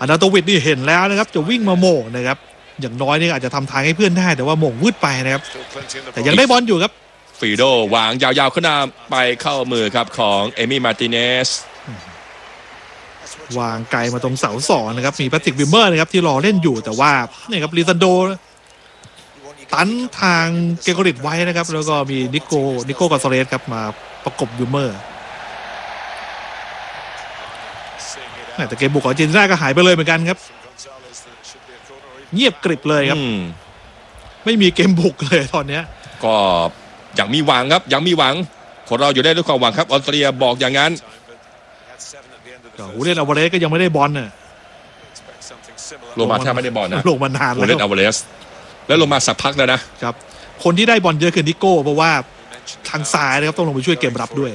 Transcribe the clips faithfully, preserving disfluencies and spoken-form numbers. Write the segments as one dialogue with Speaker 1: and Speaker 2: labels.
Speaker 1: อนาโตวิชนี่เห็นแล้วนะครับจะวิ่งมาโหม่งนะครับอย่างน้อยนี่อาจจะทำทางให้เพื่อนได้แต่ว่าโหม่งวืดไปนะครับแต่ยังได้บอลอยู่ครับ
Speaker 2: ฟีโดวางยาวๆขึ้นมาไปเข้ามือครับของเอมี่มาร์ติเนส
Speaker 1: วางไกลมาตรงเสาสองนะครับมีแพทริกวิมเมอร์นะครับที่รอเล่นอยู่แต่ว่านี่ครับลิซันโดตันทางเกโกริตไว้นะครับแล้วก็มีนิโก้นิโก้กอนซาเลสครับมาประกบวิมเมอร์แต่เกมบุกของอาร์เจนตินาก็หายไปเลยเหมือนกันครับเงียบกริบเลยครับไม่มีเกมบุกเลยตอนนี้
Speaker 2: ก็ยังมีหวังครับยังมีหวังคนเราอยู่ได้ด้วยความหวังครับออสเตรียบอกอย่างนั้น
Speaker 1: ฮูเล่นอัลวาเรสก็ยังไม่ได้บอลน่ะ
Speaker 2: โรมาแทบไม่ได้บอลนะ
Speaker 1: ลงมานานแล้ว
Speaker 2: ฮูเล่นอัลวาเรสแล้วลงมาสักพักแล้วนะครับ
Speaker 1: คนที่ได้บอลเยอะคือนิโก้เพราะว่าทางซ้ายนะครับต้องลงไปช่วยเกมรับด้วย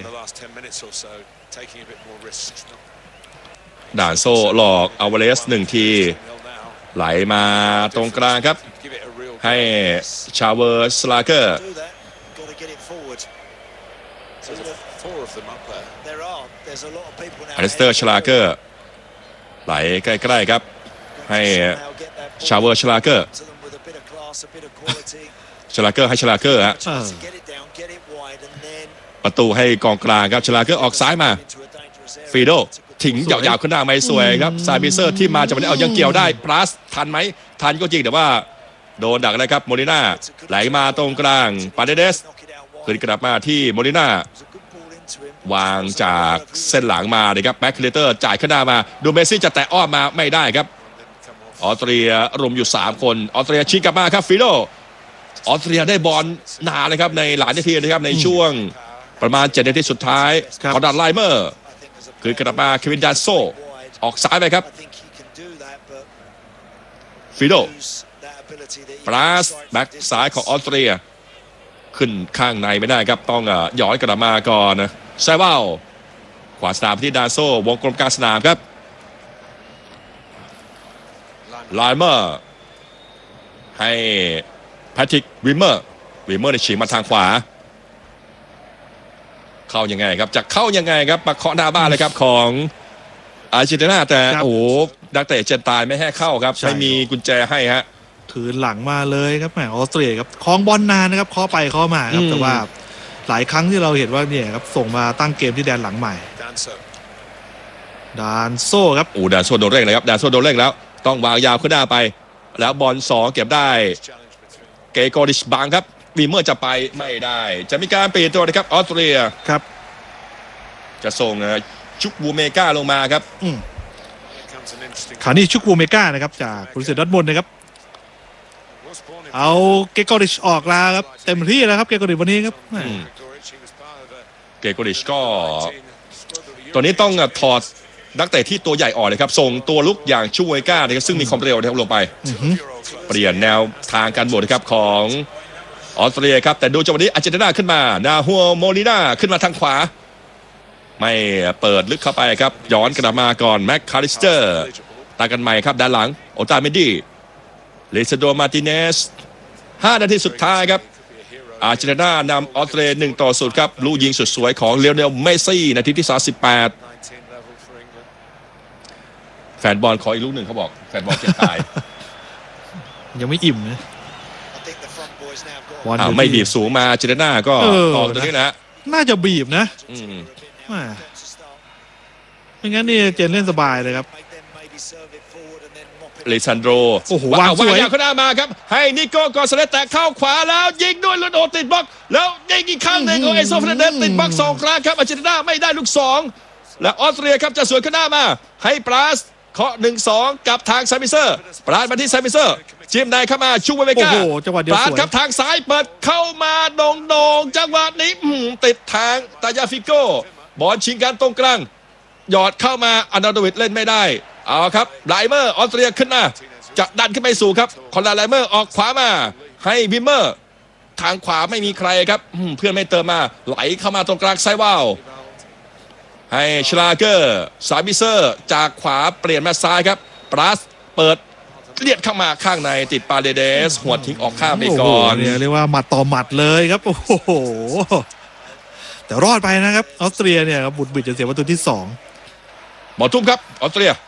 Speaker 2: ด่านโซ่หลอกอัลวาเรสหนึ่งทีไหลมาตรงกลางครับให้ชาเวอร์สลาเกอร์อลิสเตอร์ชลาเกอร์ไหลใกล้ๆครับให้ชาเวอร์ชลาเกอร์ชลาเกอร์ให้ชลาเกอร์ฮะประตูให้กองกลางครับชลาเกอร์ออกซ้ายมาฟีโดถิงยาวๆขึ้นหน้าไม่สวยครับซาบิเซอร์ที่มาจากวันนี้เอายังเกี่ยวได้พลัสทันไหมทันก็จริงแต่ว่าโดนดักนะครับโมลิน่าไหลมาตรงกลางปาเดเดสขึ้นกลับมาที่โมลิน่าวางจากเส้นหลังมาเลยครับแบ็คเคเลเตอร์จ่ายขึ้นหน้ามาดูเมซี่จะแตะอ้อมมาไม่ได้ครับออสเตรียรวมอยู่สามคนออสเตรียชิงกลับมาครับฟิโดออสเตรียได้บอลนานเลยครับในหลายนาทีนะครับในช่วงประมาณเจ็ดนาทีสุดท้ายคอนดัตไลเมอร์คือกลับมาเควินดานโซออกซ้ายไปครับฟิโดปราสแบ็คซ้ายของออสเตรียขึ้นข้างในไม่ได้ครับต้องย้อนกลับมาก่อนนะไซวัลขวาสนามที่ดานโซวงกลมกลางสนามครับไลเมอร์ให้แพทริกวิมเมอร์วิมเมอร์ได้ฉีกมาทางขวาเข้ายังไงครับจะเข้ายังไงครับมาเคาะหน้าบ้านเลยครับของอาร์เจนตินาแต่โอ้โหนักเตะเจนตายไม่ให้เข้าครับไม่มีกุญแจให้ฮะ
Speaker 1: ถือหลังมาเลยครับแหมออสเตรียครับคล้องบอลนานนะครับเคาะไปเคาะมาครับแต่ว่าหลายครั้งที่เราเห็นว่าเนี่ยครับส่งมาตั้งเกมที่แดนหลังใหม่ดานโซ่ครับ
Speaker 2: โอ้ดานโซ่โดนเร่งเลยครับดานโซ่โดนเร่งแล้วต้องวางยาวขึ้นหน้าไปแล้วบอลสองเก็บได้เกโกดิชบังครับวีเมอร์จะไปไม่ได้จะมีการเปลี่ยนตัวนะครับออสเตรีย
Speaker 1: ครับ
Speaker 2: จะส่งชุกบูเมกาลงมาครับ
Speaker 1: คราวนี้ชุกบูเมกานะครับจากบรูเซดอร์ทมุนด์นะครับเอาเกโกดิชออกแล้วครับเต็มที่แล้วครับเกโกดิชวันนี้ครับ
Speaker 2: เกโกดิชก็ตัวนี้ต้องถอดนักเตะที่ตัวใหญ่ออกเลยครับส่งตัวลุกอย่างชูเวก้านะครับซึ่งมีความเร็วนะครับลงไปเปลี่ยนแนวทางการบวกนะครับของออสเตรียครับแต่ดูจังหวะนี้อาร์เจนตินาขึ้นมานาฮัวโมลิน่าขึ้นมาทางขวาไม่เปิดลึกเข้าไปครับย้อนกลับมาก่อนแม็กคาริสเตอร์ตากันใหม่ครับด้านหลังโอตาเมดี้เลซโดมาร์ติเนสห้านาทีสุดท้ายครับอาร์เจนตินานำออสเตรเลียหนึ่งต่อศูนย์ครับลูกยิงสุดสวยของเลโอเนลเมสซี่นาทีที่สามสิบแปดแฟนบอลขออีกลูกหนึ่งเขาบอกแฟนบอลเจ็บตาย
Speaker 1: ยังไม่อิ่มนะ
Speaker 2: ไม่บีบสูงมาอาร์เจนตินาก็ออกตรงนี้นะ
Speaker 1: น่าจะบีบนะไม่งั้นนี่เจนเล่นสบายเลยครับ
Speaker 2: เลซันโดร
Speaker 1: โอ้โหวางสวย
Speaker 2: ขึ้นหน้ามาครับให้นิโก้กอนซาเลสแตะเข้าขวาแล้วยิงด้วยลุนโอติดบล็อกแล้วยิงอีกครั้งหนึ่งของเอโซเฟรนเดสติดบล็อกสองครั้งครับอาร์เจนตินาไม่ได้ลูกสองและออสเตรียครับจะสวนขึ้นหน้ามาให้ปราสเคาะหนึ่งสองกับทางซาบิเซอร์ปราสมาที่ซาบิเซอร์จิ้มได้เข้ามาชูเวเวก้าปราสครับทางซ้ายเปิดเข้ามาโด่งโด่งจังหวะนี้ติดทางตายาฟิโก้บอลชิงกันตรงกลางหยอดเข้ามาอนาโดวิดเล่นไม่ได้เอาครับไลเมอร์ออสเตรียขึ้นมาจะดันขึ้นไปสู่ครับคอนราไลเมอร์ออกขวามาให้วิมเมอร์ทางขวาไม่มีใครครับเพื่อนไม่เติมมาไหลเข้ามาตรงกลางไซวาลให้ชลาเกอร์ซาบิเซอร์จากขวาเปลี่ยนมาซ้ายครับปราสเปิดเลียดเข้ามาข้างในติดปาเดเดสหัวทิ้งออกข้ามไปก่อน
Speaker 1: เนี่ยเรียกว่าหมัดต่อหมัดเลยครับโอ้โหแต่รอดไปนะครับออสเตรียเนี่ยบุดบิดจะเสียประตูที่สอง
Speaker 2: บอลทุ่มครับออสเตรีย